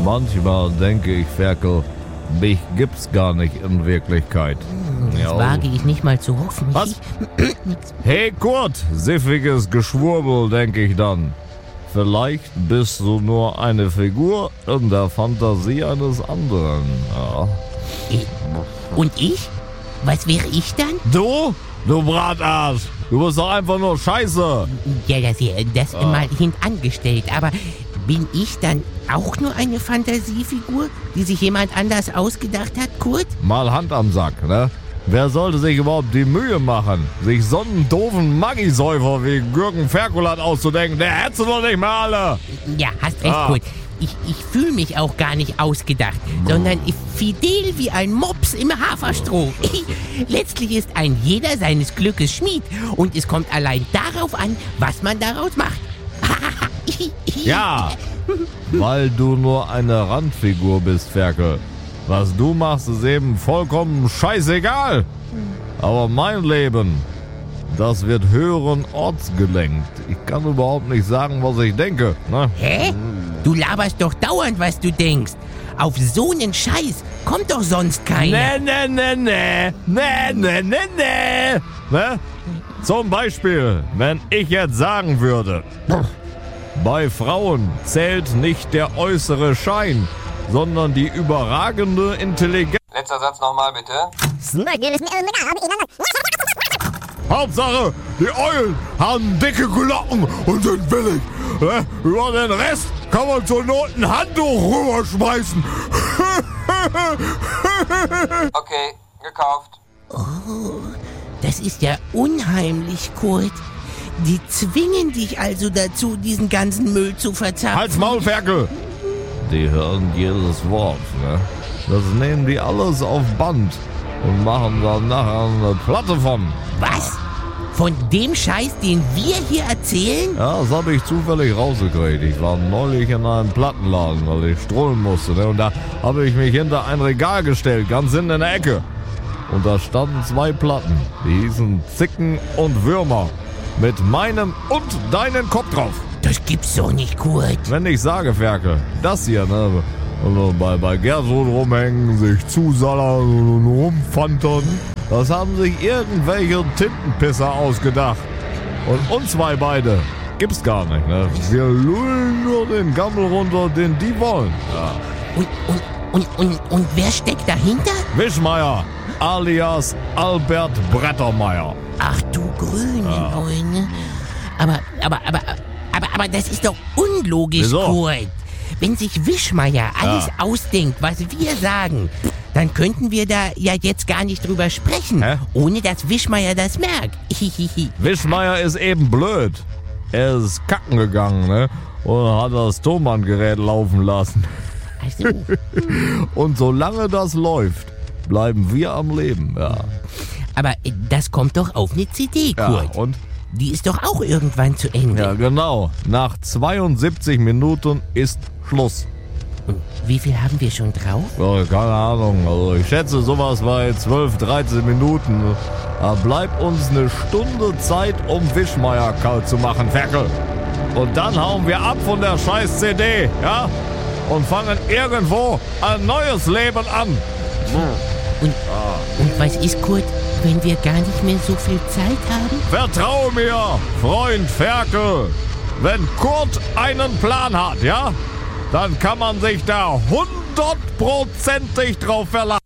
Manchmal denke ich, Ferkel, mich gibt's gar nicht in Wirklichkeit. Das wage ich nicht mal zu hoffen. Was? Hey Kurt, siffiges Geschwurbel, denke ich dann. Vielleicht bist du nur eine Figur in der Fantasie eines anderen. Ja. Und ich? Was wäre ich dann? Du? Du Bratarsch! Du bist doch einfach nur Scheiße! Ja, das mal hintangestellt, aber bin ich dann auch nur eine Fantasiefigur, die sich jemand anders ausgedacht hat, Kurt? Mal Hand am Sack, ne? Wer sollte sich überhaupt die Mühe machen, sich so einen doofen Maggi-Säufer wie Gürgen Ferkulat auszudenken? Der hättest du doch nicht mehr alle! Ja, hast recht, Kurt. Ich fühle mich auch gar nicht ausgedacht, sondern fidel wie ein Mops im Haferstroh. Letztlich ist ein jeder seines Glückes Schmied und es kommt allein darauf an, was man daraus macht. Ja, weil du nur eine Randfigur bist, Ferkel. Was du machst, ist eben vollkommen scheißegal. Aber mein Leben, das wird höheren Orts gelenkt. Ich kann überhaupt nicht sagen, was ich denke. Ne? Hä? Du laberst doch dauernd, was du denkst. Auf so einen Scheiß kommt doch sonst keiner. Ne. Ne? Zum Beispiel, wenn ich jetzt sagen würde, bei Frauen zählt nicht der äußere Schein, sondern die überragende Intelligenz. Letzter Satz nochmal, bitte. Hauptsache, die Eulen haben dicke Glocken und sind billig. Ne? Über den Rest kann man zur Not ein Handtuch rüberschmeißen. Okay, gekauft. Oh, das ist ja unheimlich, Kurt. Die zwingen dich also dazu, diesen ganzen Müll zu verzapfen. Halt's Maul, Ferkel! Die hören jedes Wort, ne? Das nehmen die alles auf Band und machen dann nachher eine Platte von. Was? Von dem Scheiß, den wir hier erzählen? Ja, das habe ich zufällig rausgekriegt. Ich war neulich in einem Plattenladen, weil ich strollen musste, ne? Und da habe ich mich hinter ein Regal gestellt, ganz hinten in der Ecke. Und da standen 2 Platten. Die hießen Zicken und Würmer. Mit meinem und deinen Kopf drauf. Das gibt's doch nicht, Kurt. Wenn ich sage, Ferkel, das hier, ne? Also bei Gertrud rumhängen, sich zusallern und rumfantern. Das haben sich irgendwelche Tintenpisser ausgedacht. Und uns 2 beide gibt's gar nicht, ne? Wir lullen nur den Gammel runter, den die wollen. Ja. Und wer steckt dahinter? Wischmeier, alias Albert Brettermeier. Ach du grüne Neune. Aber das ist doch unlogisch, Wieso? Kurt. Wenn sich Wischmeier alles ausdenkt, was wir sagen, dann könnten wir da ja jetzt gar nicht drüber sprechen, ohne dass Wischmeier das merkt. Wischmeier ist eben blöd. Er ist kacken gegangen, ne? Und hat das Thomann-Gerät laufen lassen. Also, Und solange das läuft, bleiben wir am Leben, ja. aber das kommt doch auf eine CD, Kurt. Ja, und? Die ist doch auch irgendwann zu Ende. Ja, genau. Nach 72 Minuten ist Schluss. Und wie viel haben wir schon drauf? Ja, keine Ahnung. Also ich schätze sowas bei 12, 13 Minuten. Da bleibt uns eine Stunde Zeit, um Wischmeier kalt zu machen, Ferkel. Und dann hauen wir ab von der scheiß CD, ja? Und fangen irgendwo ein neues Leben an. Und was ist, Kurt, wenn wir gar nicht mehr so viel Zeit haben? Vertrau mir, Freund Ferkel. Wenn Kurt einen Plan hat, ja? Dann kann man sich da 100%ig drauf verlassen.